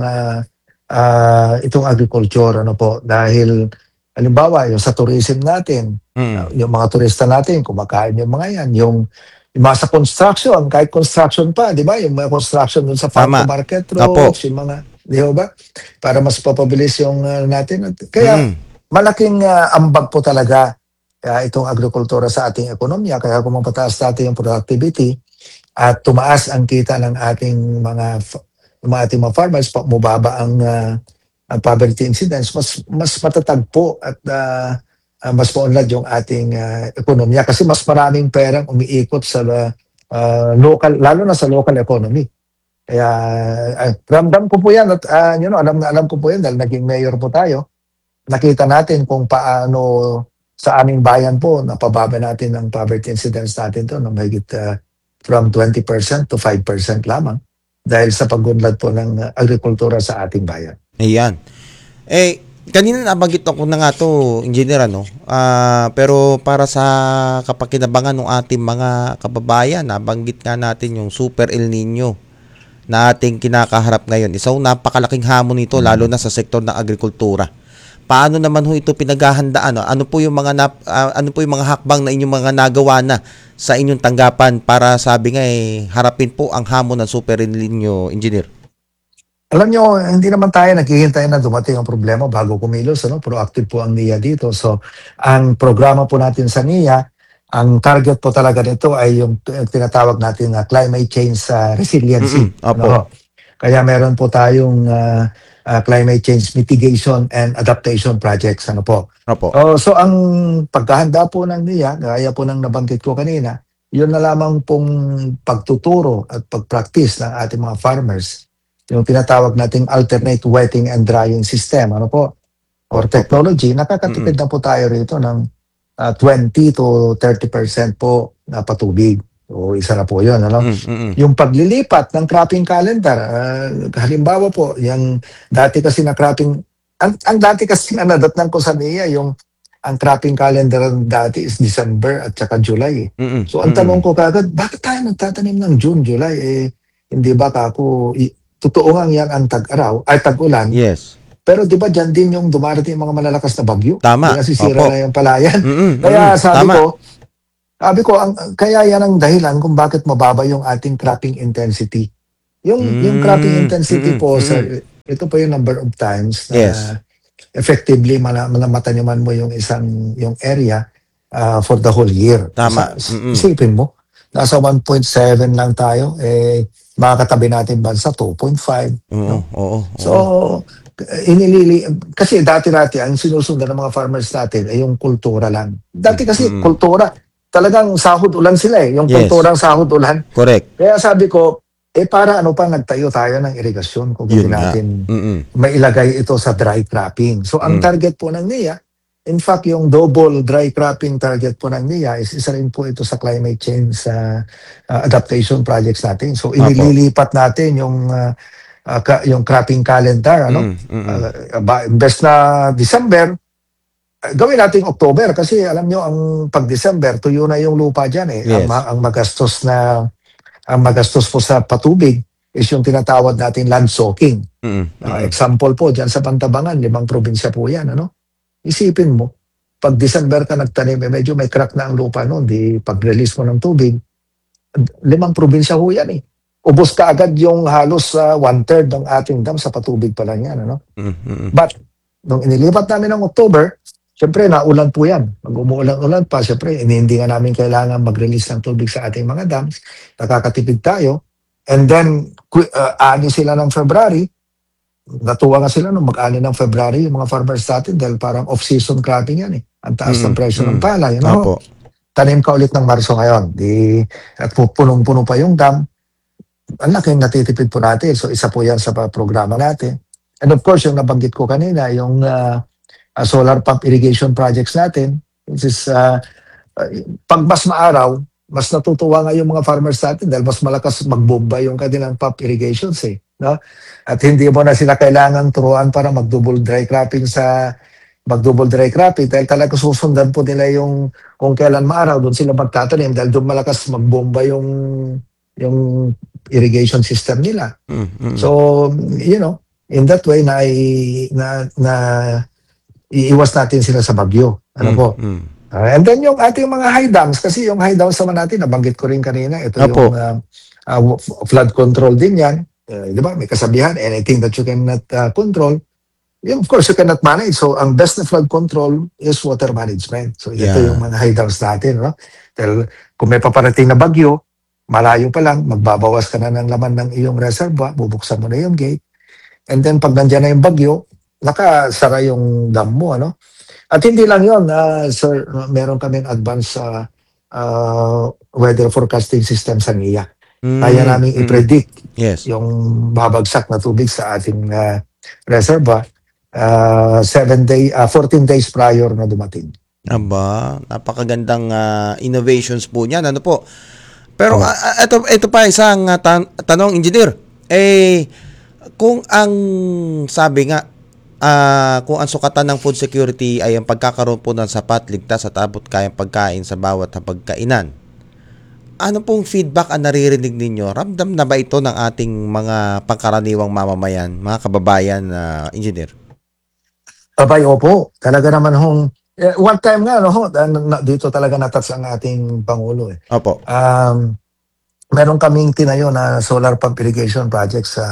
agriculture, dahil halimbawa yung sa tourism natin, yung mga turista natin, kumakain yung mga yan, yung mga sa construction, kahit construction pa, di ba? Yung mga construction dun sa farm to market roads, yung mga, di ba? Para mas papabilis yung natin. Kaya malaking ambag po talaga itong agrikultura sa ating ekonomiya. Kaya kung mapataas natin yung productivity at tumaas ang kita ng ating mga farmers, mababa ang poverty incidence, mas matatag po at mas maunlad yung ating ekonomiya kasi mas maraming perang umiikot sa local, lalo na sa local economy. Kaya ramdam ko po yan at alam ko po yan dahil naging mayor po tayo. Nakita natin kung paano sa aming bayan po napababa natin ang poverty incidence natin to ng mahigit from 20% to 5% lamang dahil sa pagunlad po ng agrikultura sa ating bayan. Ayan. Kanina nabanggit ako na nga to, engineer, pero para sa kapakinabangan ng ating mga kababayan, nabanggit nga natin yung Super El Nino na ating kinakaharap ngayon. Isang napakalaking hamon nito, lalo na sa sektor ng agrikultura. Paano naman ho ito pinaghahandaan? Ano po yung mga hakbang na inyong mga nagawa na sa inyong tanggapan para sabi nga harapin po ang hamon ng Super El Nino, engineer? Alam nyo, hindi naman tayo naghihintay na dumating ang problema bago kumilos. Proactive po ang NIA dito. So, ang programa po natin sa NIA, ang target po talaga nito ay yung tinatawag natin na climate change resiliency. Kaya meron po tayong climate change mitigation and adaptation projects. So, ang paghahanda po ng NIA, gaya po ng nabanggit ko kanina, yun na lamang pong pagtuturo at pagpractice ng ating mga farmers. Yung tinatawag nating alternate wetting and drying system, or technology, nakakatipid na po tayo rito ng 20 to 30% po na patubig. O isa na po yun. Yung paglilipat ng cropping calendar, halimbawa po, yung dati kasi na cropping, ang dati kasi nadatnan ko sa NIA, yung ang cropping calendar dati is December at saka July. Mm-mm. So ang Mm-mm. tanong ko kagad, bakit tayo nagtatanim ng June, July? Hindi ba kako, totoo nga yan ang tag-araw, ay tag-ulan, Yes. pero di ba dyan din yung dumarating yung mga malalakas na bagyo? Tama. Di nasisira Opo. na yung palayan. Mm-mm. Kaya Mm-mm. Tama. sabi ko, kaya yan ang dahilan kung bakit mababa yung ating cropping intensity. Yung cropping intensity po, ito po yung number of times na Yes. effectively mataniman mo yung yung area for the whole year. Tama. Isipin mo, nasa 1.7 lang tayo, mga katabi natin bansa 2.5. Oo, oo. So, kasi dati-dati ang sinusundan ng mga farmers natin ay yung kultura lang. Dati kasi kultura, talagang sahod ulan sila yung Yes. kulturang sahod ulan. Correct. Kaya sabi ko, para ano pa nagtayo tayo ng irigasyon kung hindi Yun nga. natin Mm-mm. mailagay ito sa dry cropping. So ang target po ng NIA, in fact yung double dry cropping target po ng NIA is isa rin po ito sa climate change adaptation projects natin. So inililipat natin yung cropping calendar, imbes na December, gawin natin October kasi alam nyo ang pag December tuyo na yung lupa diyan Yes. Ang magastos po sa patubig is yung tinatawag natin land soaking. Example po, dyan sa Pantabangan, 5 probinsya po yan. Isipin mo, pag December ka nagtanim, medyo may crack na ang lupa noon, di pag-release mo ng tubig, 5 probinsya po yan eh. Ubos ka agad yung halos 1/3 ng ating dam sa patubig pa lang yan. But, nung inilipat namin ng October, siyempre, naulan po yan. Pag umuulan-ulan pa, siyempre, hindi nga namin kailangan mag-release ng tubig sa ating mga dams. Nakakatipid tayo. And then, ani sila ng February. Natuwa nga sila nung mag-ani ng February yung mga farmers natin dahil parang off-season cropping yan eh. Ang taas ng presyo ng palay. Opo. Tanim ka ulit ng Marso ngayon. At punong-puno pa yung dam. Ang laking natitipid po natin. So, isa po yan sa programa natin. And of course, yung nabanggit ko kanina, yung solar pump irrigation projects natin, which is pag mas maaraw, mas natutuwa nga yung mga farmers natin dahil mas malakas magbomba yung kanilang pump irrigations no? At hindi mo na sila kailangan turuan para mag-double dry cropping dahil talaga susundan po nila yung kung kailan maaraw, doon sila magtatanim dahil doon malakas magbomba yung irrigation system nila. So, in that way na iiwas natin sila sa bagyo. Po? And then yung ating mga high dams, kasi yung high dams naman natin, nabanggit ko rin kanina, ito Opo. yung flood control din yan. Di ba? May kasabihan, anything that you cannot control, of course, you cannot manage. So, ang best na flood control is water management. So, ito Yeah. yung mga high dams natin. No? Dahil kung may paparating na bagyo, malayo pa lang, magbabawas ka na ng laman ng iyong reservoir, bubuksan mo na yung gate. And then, pag nandyan na yung bagyo, nakasara yung dam mo, At hindi lang yun, sir, meron kaming advanced weather forecasting system sa NIA. Kaya namin i-predict Yes. yung babagsak na tubig sa ating reservoir 14 days prior na dumating. Aba, napakagandang innovations po niyan. Ano po? Pero ito pa isang tanong, engineer. Kung ang sabi nga, kung ang sukatan ng food security ay ang pagkakaroon po ng sapat, ligtas at abot kayang pagkain sa bawat hapagkainan, ano pong feedback ang naririnig ninyo? Ramdam na ba ito ng ating mga pangkaraniwang mamamayan, mga kababayan na engineer? Abay, opo. Talaga naman one time nga, dito talaga natats ang ating Pangulo. Opo. Meron kaming tinayo na solar pump irrigation project sa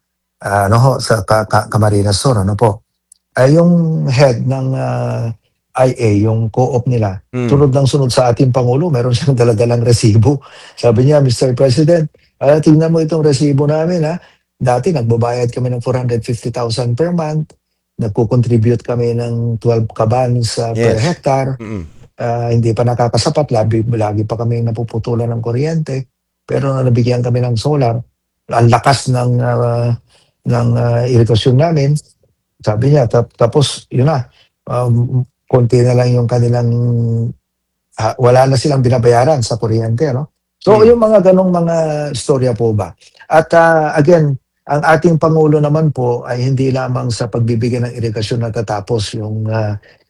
Camarines Sur, yung head ng IA, yung co-op nila, sunod ng sunod sa ating Pangulo, meron siyang daladalang resibo. Sabi niya, Mr. President, tingnan mo itong resibo namin, Dati, nagbabayad kami ng 450,000 per month, nagko-contribute kami ng 12 cabans per Yes. hectare, hindi pa nakakasapat, lagi pa kami napuputulan ng kuryente, pero nabigyan kami ng solar, ang lakas ng irigasyon namin. Sabi niya, tapos yun na, konti na lang yung kanilang, wala na silang binabayaran sa kuryente. So yung mga ganong mga storya po ba. At again, ang ating Pangulo naman po ay hindi lamang sa pagbibigay ng irigasyon natatapos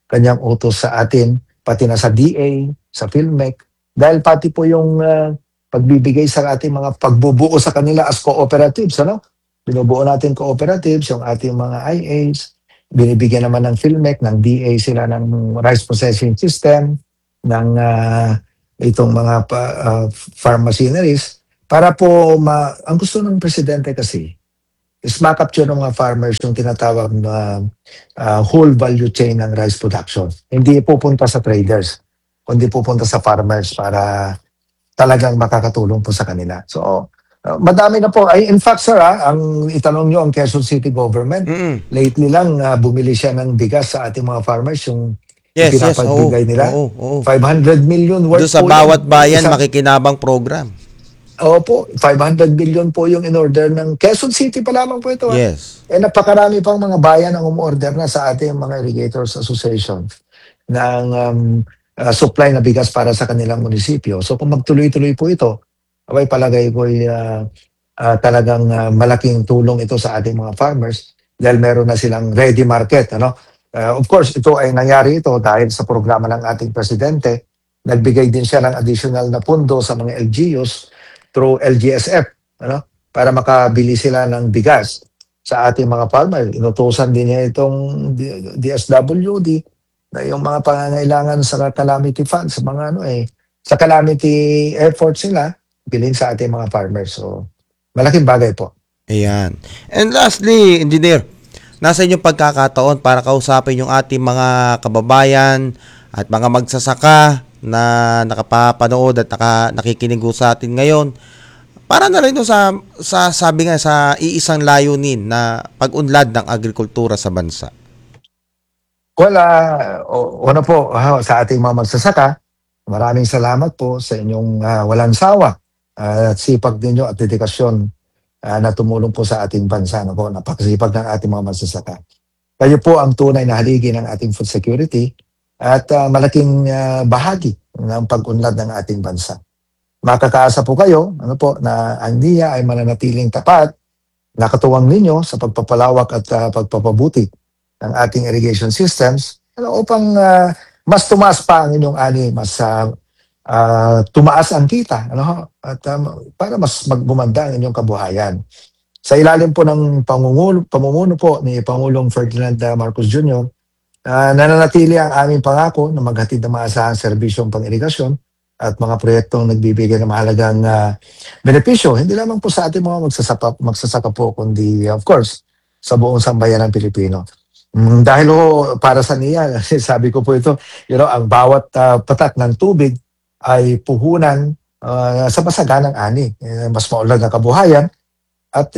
kanyang utos sa atin, pati na sa DA, sa PhilMec, dahil pati po yung pagbibigay sa ating mga pagbubuo sa kanila as cooperatives, ano? Binubuo natin cooperatives, yung ating mga IAs, binibigyan naman ng PhilMec, ng DA sila ng rice processing system, ng itong mga farm machineries, para po, ang gusto ng presidente kasi, is ma-capture ng mga farmers yung tinatawag na whole value chain ng rice production. Hindi pupunta sa traders, kundi pupunta sa farmers para talagang makakatulong po sa kanila. So, madami na po. Ay, in fact, sir, ang itanong nyo ang Quezon City government, lately lang bumili siya ng bigas sa ating mga farmers, yung Yes, pinapagbigay nila. Oo. 500 million worth Doon sa po bawat yun. bayan, makikinabang program. Opo, 500 billion po yung in-order ng Quezon City pa lamang po ito. Yes. Napakarami pang mga bayan ang umorder na sa ating mga Irrigators Association ng supply na bigas para sa kanilang munisipyo. So kung magtuloy-tuloy po ito, abay palagay ko talagang malaking tulong ito sa ating mga farmers dahil meron na silang ready market. Of course, ito ay nangyari ito dahil sa programa ng ating presidente. Nagbigay din siya ng additional na pondo sa mga LGUs through LGSF, para makabili sila ng bigas sa ating mga farmer. Inutusan din niya itong DSWD na yung mga pangangailangan sa calamity funds, sa mga sa calamity efforts nila, bilhin sa ating mga farmers. So, malaking bagay po. Ayan. And lastly, Engineer, nasa inyong pagkakataon para kausapin yung ating mga kababayan at mga magsasaka na nakapapanood at nakikinig sa atin ngayon, para na rin sa sabi nga sa iisang layunin na pag-unlad ng agrikultura sa bansa. Una po, sa ating mga magsasaka, maraming salamat po sa inyong walang sawa at sipag ninyo at dedikasyon na tumulong po sa ating bansa. Napakasipag ng ating mga magsasaka. Kayo po ang tunay na haligi ng ating food security at malaking bahagi ng pag-unlad ng ating bansa. Makakaasa po kayo na ang NIA ay mananatiling tapat, nakatuwang ninyo sa pagpapalawak at pagpapabuti ng ating irrigation systems upang mas tumaas pa ang inyong ani, mas tumaas ang kita at para mas maggumanda ang inyong kabuhayan. Sa ilalim po ng pamumuno po ni Pangulong Ferdinand Marcos Jr., nananatili ang aming pangako na maghatid ng maasahang serbisyong pang-irigasyon at mga proyektong nagbibigay ng mahalagang benepisyo, hindi lamang po sa ating mga magsasaka po, kundi of course, sa buong sambayan ng Pilipino. Dahil para sa NIA, sabi ko po ito, ang bawat patak ng tubig ay puhunan sa masaganang ani, mas maunlad na kabuhayan, at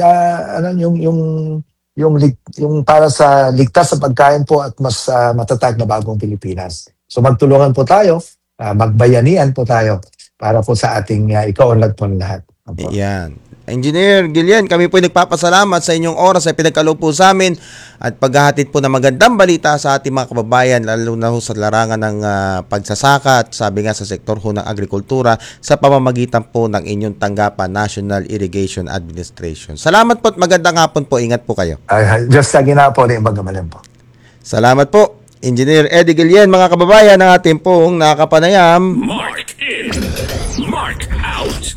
yung para sa ligtas sa pagkain po at mas matatag na bagong Pilipinas. So magtulungan po tayo, magbayanian po tayo para po sa ating ikaunlad po ng lahat. Yan. Engineer Guillen, kami po nagpapasalamat sa inyong oras ay pinagkaloob po sa amin at paghahatid po ng magandang balita sa ating mga kababayan, lalo na sa larangan ng pagsasaka at sabi nga sa sektor ng agrikultura sa pamamagitan po ng inyong tanggapan, National Irrigation Administration. Salamat po at magandang hapon po. Ingat po kayo. Just sa ginawa po rin magamalan po. Salamat po. Engineer Eddie Guillen, mga kababayan, ng ating pong nakapanayam. Mark in, Mark out.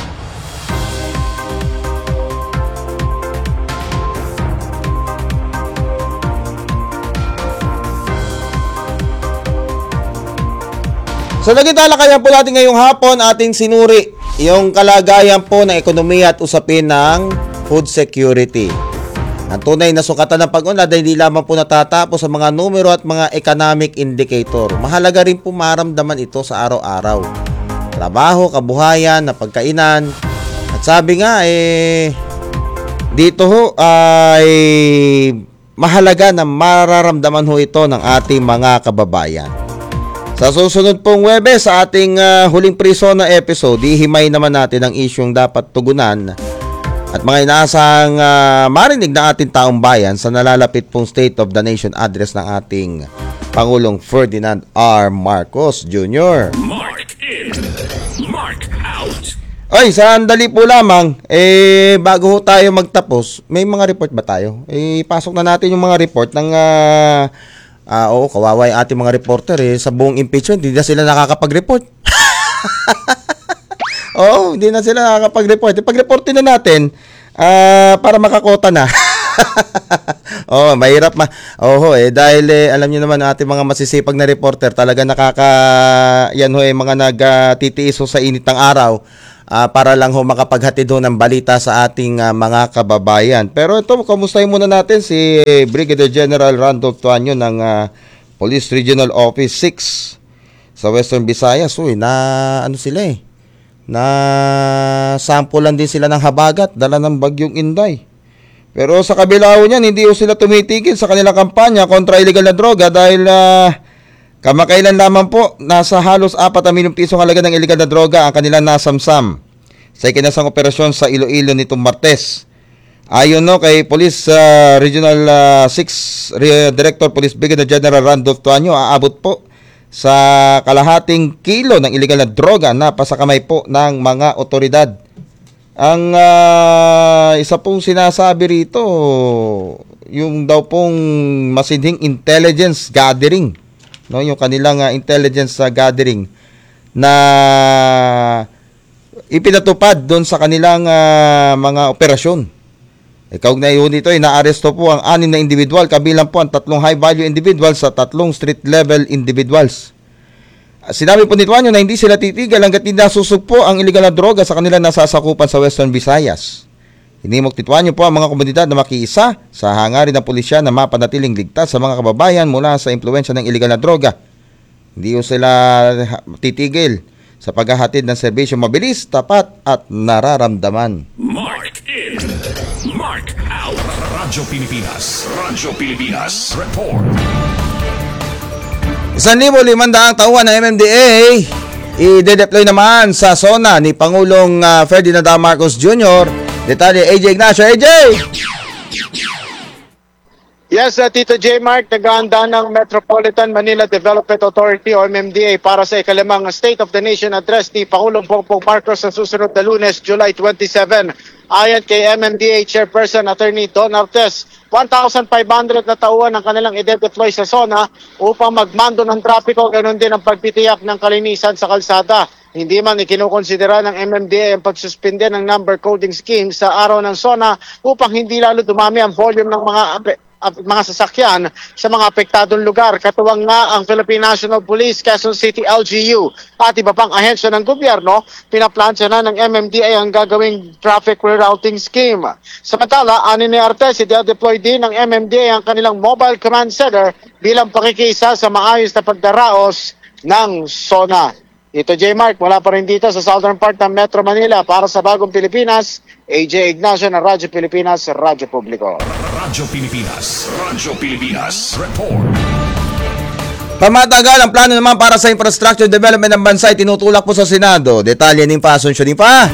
So naging talakayan po natin ngayong hapon ating sinuri yung kalagayan po ng ekonomiya at usapin ng food security. Ang tunay na sukatan ng pag-unlad ay hindi lamang po natatapos sa mga numero at mga economic indicator. Mahalaga rin po maramdaman ito sa araw-araw. Trabaho, kabuhayan, napagkainan. At sabi nga dito ay mahalaga na mararamdaman ho ito ng ating mga kababayan. Sa susunod pong Huwebes sa ating huling Prisona episode, ihimay naman natin ang isyong dapat tugunan at mga inaasahang marinig ng ating taong bayan sa nalalapit pong State of the Nation address ng ating Pangulong Ferdinand R. Marcos Jr. Mark in, Mark out. Ay, sandali po lamang, bago ho tayo magtapos, may mga report ba tayo? Pasok na natin yung mga report ng Oo, kawawa yung ating mga reporter sa buong impeachment, hindi na sila nakakapag-report. Oo, hindi na sila nakakapag-report. Ipag-reportin na natin para makakota na. Oh, mahirap dahil alam niyo naman ating mga masisipag na reporter, talaga mga nagtitiis sa init ng araw para lang makapaghatid ng balita sa ating mga kababayan. Pero ito, kamustahin muna natin si Brigadier General Randolph Tuanyo ng Police Regional Office 6 sa Western Visayas. Na sampulan din sila ng habagat dala ng bagyong Inday. Pero sa kabila niyan, hindi sila tumitigil sa kanilang kampanya kontra illegal na droga dahil kamakailan lamang po, nasa halos 4 milyong pisong halaga ng illegal na droga ang kanilang nasamsam sa ikinasang operasyon sa Iloilo nitong Martes. Ayon kay Police Regional 6 Director Police Brigadier General Randolph Tuanyo, aabot po sa kalahating kilo ng illegal na droga na pasakamay po ng mga otoridad. Ang isa pong sinasabi rito, yung daw pong masinhing intelligence gathering, yung kanilang intelligence gathering na ipinatupad doon sa kanilang mga operasyon. Kaugnay nito, naaresto po ang 6 na individual, kabilang po ang 3 high-value individuals sa 3 street-level individuals. Sinabi po ni Tuanyo na hindi sila titigil hanggat hindi nasusugpo ang illegal na droga sa kanilang nasasakupan sa Western Visayas. Hinimok ni Tuanyo po ang mga komunidad na makiisa sa hangarin ng pulisya na mapanatiling ligtas sa mga kababayan mula sa impluwensya ng illegal na droga. Hindi sila titigil sa paghahatid ng serbisyo mabilis, tapat at nararamdaman. Mark in, Mark out. Radyo Pilipinas, report. 1,500 tauhan ng MMDA i-deploy naman sa zona ni Pangulong Ferdinand R. Marcos Jr. Detalye AJ Ignacio. AJ! Yes, Tito J. Mark, naghahanda ng Metropolitan Manila Development Authority o MMDA para sa ikalimang State of the Nation Address ni Pangulong Bongbong Marcos sa susunod na Lunes, July 27. Ayon kay MMDA Chairperson Attorney Don Artes, 1,500 na tauhan ang kanilang i-deploy sa zona upang magmando ng trapiko, ganoon din ang pagtitiyak ng kalinisan sa kalsada. Hindi man ikinukonsidera ng MMDA ang pagsuspinde ng number coding scheme sa araw ng zona upang hindi lalo dumami ang volume ng mga sasakyan sa mga apektadong lugar. Katuwang nga ang Philippine National Police, Quezon City LGU at iba pang ahensya ng gobyerno, pinaplansya na ng MMDA ang gagawing traffic rerouting scheme. Samantala, ani ni Artes, i-deploy din ng MMDA ang kanilang mobile command center bilang pakikisa sa maayos na pagdaraos ng zona. Ito J. Mark, wala pa rin dito sa southern part ng Metro Manila para sa Bagong Pilipinas, AJ Ignacio ng Radyo Pilipinas, Radyo Publiko. Radyo Pilipinas, report. Pamatagal ang plano naman para sa infrastructure development ng bansa ay tinutulak po sa Senado. Detalye ng Asunsyon din pa.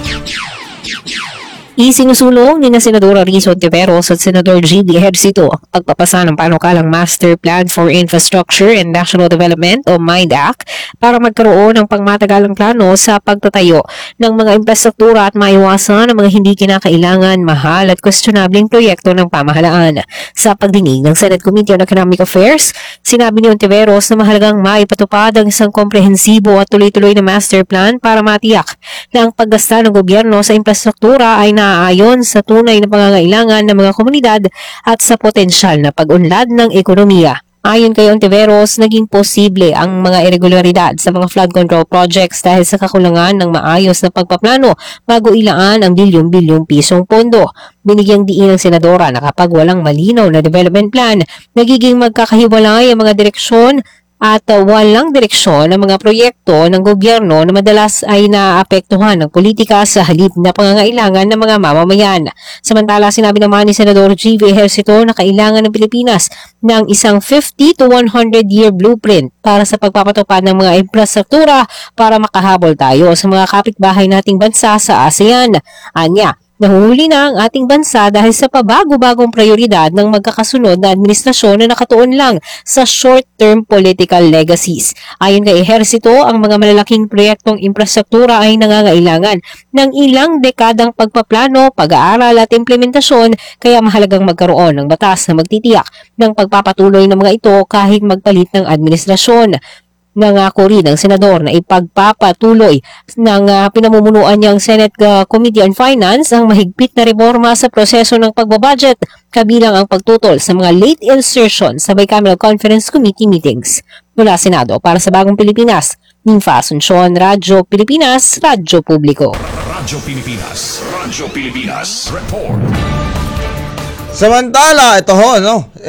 Isinusulong ni na Senadora Rizzo Ontiveros at Senador G.D. Ejercito ang pagpapasa ng panukalang Master Plan for Infrastructure and National Development o MINDAC para magkaroon ng pangmatagalang plano sa pagtatayo ng mga infrastruktura at maiwasan ang mga hindi kinakailangan, mahal at questionableng proyekto ng pamahalaan. Sa pagdinig ng Senate Committee on Economic Affairs, sinabi ni Ontiveros na mahalagang maipatupad ang isang komprehensibo at tuloy-tuloy na master plan para matiyak na ang paggasta ng gobyerno sa infrastruktura ay naaayon sa tunay na pangangailangan ng mga komunidad at sa potensyal na pag-unlad ng ekonomiya. Ayon kay Ontiveros, naging posible ang mga irregularidad sa mga flood control projects dahil sa kakulangan ng maayos na pagpaplano bago ilaan ang bilyong-bilyong pisong pondo. Binigyang diin ng senadora na kapag walang malinaw na development plan, nagiging magkakahiwalay ang mga direksyon at walang direksyon ang mga proyekto ng gobyerno na madalas ay naapektuhan ng politika sa halip na pangangailangan ng mga mamamayan. Samantala, sinabi naman ni Senador G.V. Ejercito na kailangan ng Pilipinas ng isang 50 to 100-year blueprint para sa pagpapatupad ng mga infrastruktura para makahabol tayo sa mga kapitbahay nating bansa sa ASEAN. Anya, Nahuhuli na ang ating bansa dahil sa pabago-bagong prioridad ng magkakasunod na administrasyon na nakatuon lang sa short-term political legacies. Ayon kay Ehersito, ang mga malalaking proyektong infrastruktura ay nangangailangan ng ilang dekadang pagpaplano, pag-aaral at implementasyon, kaya mahalagang magkaroon ng batas na magtitiyak ng pagpapatuloy ng mga ito kahit magpalit ng administrasyon. Nangako rin ng senador na ipagpapatuloy ng pinamumunuan niyang Senate Committee on Finance ang mahigpit na reforma sa proseso ng pagbabudget, kabilang ang pagtutol sa mga late insertion sa Bicameral Conference Committee meetings. Mula Senado para sa Bagong Pilipinas, Ninfa Asuncion, Radyo Pilipinas, Radyo Publiko. Radyo Pilipinas. Report. Samantala, ito ho, no?